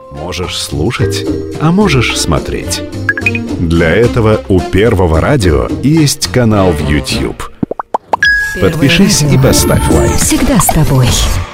Можешь слушать, а можешь смотреть. Для этого у Первого радио есть канал в YouTube. Подпишись и поставь лайк. Всегда с тобой.